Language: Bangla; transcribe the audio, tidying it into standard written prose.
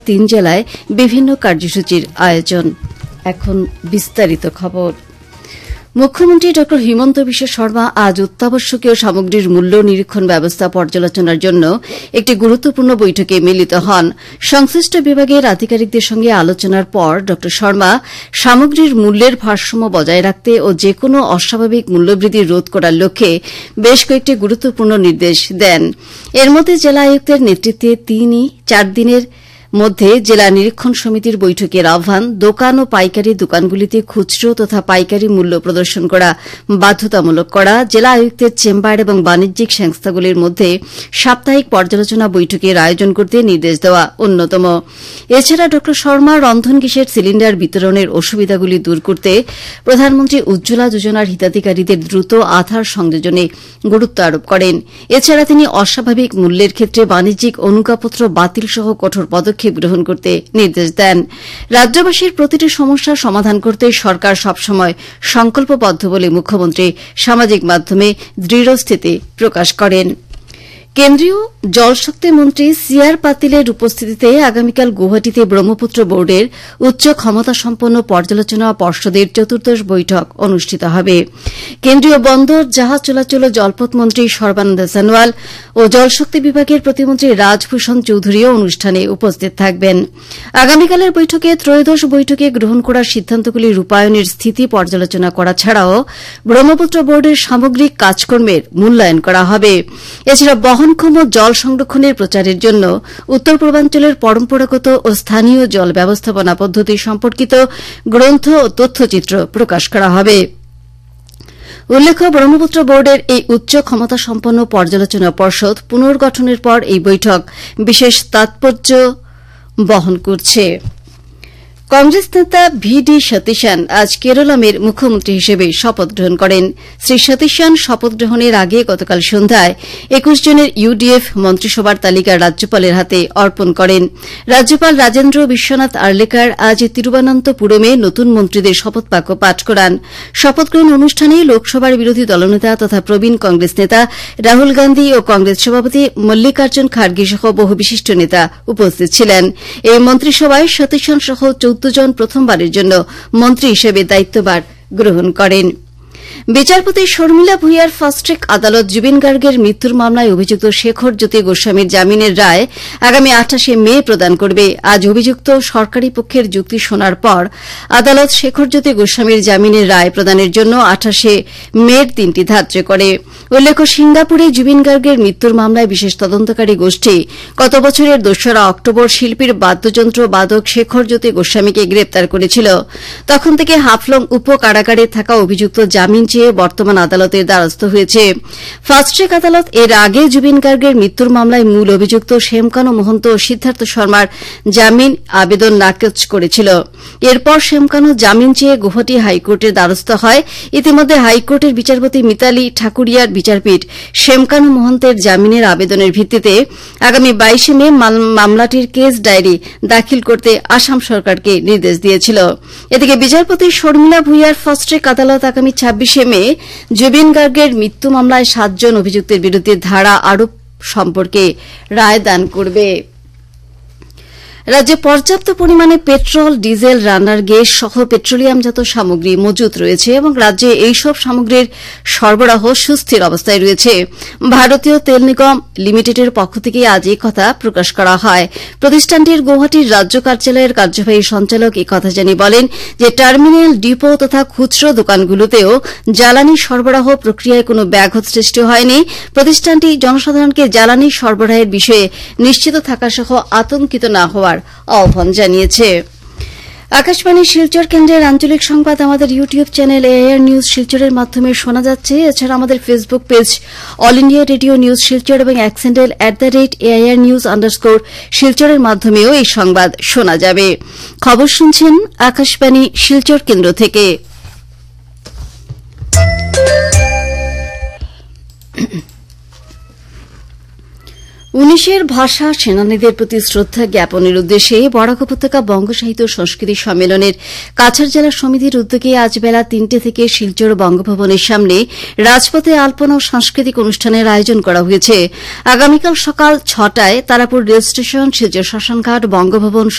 3 জেলায় বিভিন্ন কার্যসূচির আয়োজন। এখন বিস্তারিত খবর। মুখ্যমন্ত্রী ড হিমন্ত বিশ্ব শর্মা আজ অত্যাবশ্যকীয় সামগ্রীর মূল্য নিরীক্ষণ ব্যবস্থা পর্যালোচনার জন্য একটি গুরুত্বপূর্ণ বৈঠকে মিলিত হন। সংশ্লিষ্ট বিভাগের আধিকারিকদের সঙ্গে আলোচনার পর ড শর্মা সামগ্রীর মূল্যের ভারসাম্য বজায় রাখতে ও যেকোনো অস্বাভাবিক মূল্যবৃদ্ধি রোধ করার লক্ষ্যে বেশ কয়েকটি গুরুত্বপূর্ণ নির্দেশ দেন। এর মধ্যে জেলা আয়ুক্তের নেতৃত্বে 4 দিনের মধ্যে জেলা নিরীক্ষণ সমিতির বৈঠকের আহ্বান, দোকান ও পাইকারি দোকানগুলিতে খুচরো তথা পাইকারি মূল্য প্রদর্শন করা বাধ্যতামূলক করা, জেলা আয়ুক্তের চেম্বার এবং বাণিজ্যিক সংস্থাগুলির মধ্যে সাপ্তাহিক পর্যালোচনা বৈঠকের আয়োজন করতে নির্দেশ দেওয়া অন্যতম। এছাড়া ড শর্মা রন্ধন গ্যাসের সিলিন্ডার বিতরণের অসুবিধাগুলি দূর করতে প্রধানমন্ত্রী উজ্জ্বলা যোজনার হিতাধিকারীদের দ্রুত আধার সংযোজনে গুরুত্ব আরোপ করেন। এছাড়া তিনি অস্বাভাবিক মূল্যের ক্ষেত্রে বাণিজ্যিক অনুজ্ঞাপত্র বাতিল সহ কঠোর পদক্ষেপ গ্রহণ করতে নির্দেশ দেন। রাজ্যবাসীর প্রতিটি সমস্যার সমাধান করতে সরকার সবসময় সংকল্পবদ্ধ বলে মুখ্যমন্ত্রী সামাজিক মাধ্যমে দৃঢ়স্থিতি প্রকাশ করেন। কেন্দ্রীয় জলশক্তি মন্ত্রী সিআর পাতিলের উপস্থিতিতে আগামীকাল গুয়াহাটিতে ব্রহ্মপুত্র বোর্ডের উচ্চ ক্ষমতাসম্পন্ন পর্যালোচনা পর্ষদের ৪র্দশ বৈঠক অনুষ্ঠিত হবে। কেন্দ্রীয় বন্দর, জাহাজ চলাচল ও জলপথ মন্ত্রী সর্বানন্দ সোনোয়াল ও জলশক্তি বিভাগের প্রতিমন্ত্রী রাজভূষণ চৌধুরীও অনুষ্ঠানে উপস্থিত থাকবেন। আগামীকালের বৈঠকে ত্রয়োদশ বৈঠকে গ্রহণ করা সিদ্ধান্তগুলি রূপায়ণের স্থিতি পর্যালোচনা করা ছাড়াও ব্রহ্মপুত্র বোর্ডের সামগ্রিক কাজকর্মের মূল্যায়ন করা হবে। এছাড়া বহনক্ষম জল সংরক্ষণের প্রচারের জন্য উত্তর পূর্বাঞ্চলের পরম্পরাগত ও স্থানীয় জল ব্যবস্থাপনা পদ্ধতি সম্পর্কিত গ্রন্থ ও তথ্যচিত্র প্রকাশ করা হবে। উল্লেখ্য, ব্রহ্মপুত্র বোর্ডের এই উচ্চ ক্ষমতাসম্পন্ন পর্যালোচনা পর্ষদ পুনর্গঠনের পর এই বৈঠক বিশেষ তাৎপর্য বহন করছে। কংগ্রেস নেতা ভিডি সতীশান আজ কেরলামের মুখ্যমন্ত্রী হিসেবে শপথ গ্রহণ করেন। শ্রী সতীশান শপথ গ্রহণের আগে গতকাল সন্ধ্যায় 21 জনের ইউডিএফ মন্ত্রিসভার তালিকা রাজ্যপালের হাতে অর্পণ করেন। রাজ্যপাল রাজেন্দ্র বিশ্বনাথ আর্লেকার আজ তিরুবনন্তপুরমে নতুন মন্ত্রীদের শপথ বাক্য পাঠ করান। শপথ গ্রহণ অনুষ্ঠানে লোকসভার বিরোধী দলনেতা তথা প্রবীণ কংগ্রেস নেতা রাহুল গান্ধী ও কংগ্রেস সভাপতি মল্লিকার্জুন খার্গে সহ বহু বিশিষ্ট নেতা উপস্থিত ছিলেন। এই মন্ত্রিসভায় সতীশান সহ 14 জন প্রথমবারের জন্য মন্ত্রী হিসেবে দায়িত্বভার গ্রহণ করেন। বিচারপতি শর্মিলা ভূঁইয়ার ফাস্ট ট্র্যাক আদালত জুবিন গার্গের মৃত্যুর মামলায় অভিযুক্ত শেখর জ্যোতি গোস্বামীর জামিনের রায় আগামী 28শে মে প্রদান করবে। আজ অভিযুক্ত সরকারি পক্ষের যুক্তি শোনার পর আদালত শেখর জ্যোতি গোস্বামীর জামিনের রায় প্রদানের জন্য 28শে মের দিনটি ধার্য করে। উল্লেখ্য, সিঙ্গাপুরে জুবিন গার্গের মৃত্যুর মামলায় বিশেষ তদন্তকারী গোষ্ঠী গত বছরের 2রা অক্টোবর শিল্পীর বাদ্যযন্ত্র বাদক শেখর জ্যোতি গোস্বামীকে গ্রেপ্তার করেছিল। তখন থেকে হাফলং উপ কারাগারে থাকা অভিযুক্ত জামিন চেয়ে বর্তমান আদালতের দ্বারস্থ হয়েছে। ফাস্ট ট্র্যাক আদালত এর আগে জুবিন গার্গের মৃত্যুর মামলায় মূল অভিযুক্ত শ্যামকানু মহন্ত ও সিদ্ধার্থ শর্মার জামিন আবেদন নাকচ করেছিল। এরপর শ্যামকানু জামিন চেয়ে গুয়াহাটি হাইকোর্টের দ্বারস্থ হয়। ইতিমধ্যে হাইকোর্টের বিচারপতি মিতালি ঠাকুরিয়ার বিচারপীঠ শ্যামকানু মহন্তের জামিনের আবেদনের ভিত্তিতে আগামী 22শে মে মামলাটির কেস ডায়েরি দাখিল করতে আসাম সরকারকে নির্দেশ দিয়েছিল। এদিকে বিচারপতি শর্মিলা ভূঁইয়ার ফাস্ট ট্র্যাক আদালত আগামী 26শে মে জুবিন গার্গের মৃত্যু মামলায় 7 জন অভিযুক্তের বিরুদ্ধে ধারা আরোপ সম্পর্কে রায় দান করবে। রাজ্যে পর্যাপ্ত পরিমাণে পেট্রোল, ডিজেল, রান্নার গ্যাস সহ পেট্রোলিয়ামজাত সামগ্রী মজুত রয়েছে এবং রাজ্যে এইসব সামগ্রীর সরবরাহ সুস্থির অবস্থায় রয়েছে। ভারতীয় তেল নিগম লিমিটেডের পক্ষ থেকে আজ এই কথা প্রকাশ করা হয়। প্রতিষ্ঠানটির গুয়াহাটির রাজ্য কার্যালয়ের কার্যবাহী সঞ্চালক এই কথা জানিয়ে বলেন যে টার্মিনাল, ডিপো তথা খুচরো দোকানগুলোতেও জ্বালানি সরবরাহ প্রক্রিয়ায় কোনো ব্যাঘাত সৃষ্টি হয়নি। প্রতিষ্ঠানটি জনসাধারণকে জ্বালানি সরবরাহের বিষয়ে নিশ্চিত থাকা সহ আতঙ্কিত না হওয়ার আহ্বান জানিয়েছে। আকাশবাণী শিলচর কেন্দ্রের আঞ্চলিক সংবাদ আমাদের ইউটিউব চ্যানেল এআইআর নিউজ শিলচরের মাধ্যমে শোনা যাচ্ছে। এছাড়া আমাদের Facebook page all India radio news Silchar এবং এক্স হ্যান্ডেল @AIR_News_ শিলচরের মাধ্যমেও এই সংবাদ শোনা যাবে। খবর শুনছেন আকাশবাণী শিলচর কেন্দ্র থেকে। উনিশের ভাষা সেনানীদের প্রতি শ্রদ্ধা জ্ঞাপনের উদ্দেশ্যে বরাক উপত্যকা বঙ্গ সাহিত্য সংস্কৃতি সম্মেলনের কাছাড় জেলা সমিতির উদ্যোগে আজ বেলা ৩টে থেকে শিলচর বঙ্গভবনের সামনে রাজপথে আলপনা ও সাংস্কৃতিক অনুষ্ঠানের আয়োজন করা হয়েছে। আগামীকাল সকাল ৬টায় তারাপুর রেল স্টেশন, শিলচর শ্মশানঘাট, বঙ্গভবন